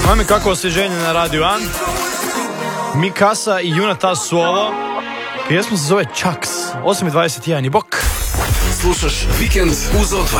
Mame, kako osvježenje na Radio An. Mikasa i Juna Ta su ovo. Pjesma se zove Chucks. 8:21 i bok. Slušaš Vikend uz Otvoreno.